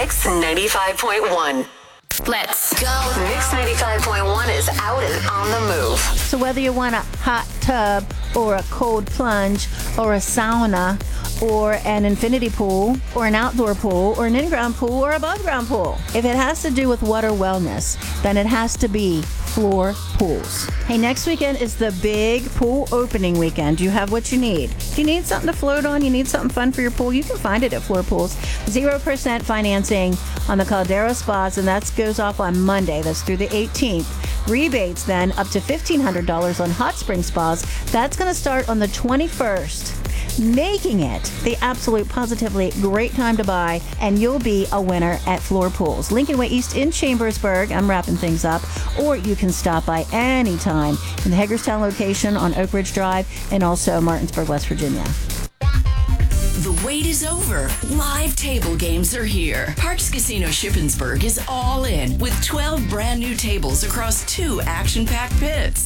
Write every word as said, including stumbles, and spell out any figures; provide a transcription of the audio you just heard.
Mix ninety-five point one. Let's go. Mix ninety-five point one is out and on the move. So whether you want a hot tub or a cold plunge or a sauna or an infinity pool or an outdoor pool or an in-ground pool or above ground pool, if it has to do with water wellness, then it has to be Floor Pools. Hey, next weekend is the big pool opening weekend. You have what you need. If you need something to float on, you need something fun for your pool, you can find it at Floor Pools. zero percent financing on the Caldera Spas, and that goes off on Monday. That's through the eighteenth. Rebates then up to fifteen hundred dollars on hot spring spas. That's going to start on the twenty-first. Making it the absolute positively great time to buy, and you'll be a winner at Floor Pools. Lincoln Way East in Chambersburg. I'm wrapping things up. Or you can stop by anytime in the Hagerstown location on Oak Ridge Drive and also Martinsburg, West Virginia. The wait is over. Live table games are here. Parks Casino Shippensburg is all in with twelve brand new tables across two action-packed pits.